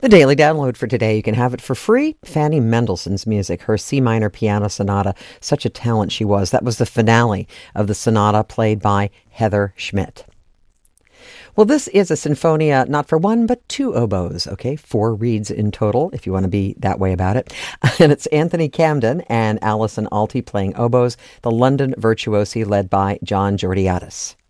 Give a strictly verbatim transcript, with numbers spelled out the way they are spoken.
The daily download for today, you can have it for free. Fanny Mendelssohn's music, her C minor piano sonata, such a talent she was. That was the finale of the sonata played by Heather Schmidt. Well, this is a sinfonia not for one, but two oboes, okay? Four reeds in total, if you want to be that way about it. And it's Anthony Camden and Alison Alty playing oboes, the London Virtuosi led by John Georgiadis.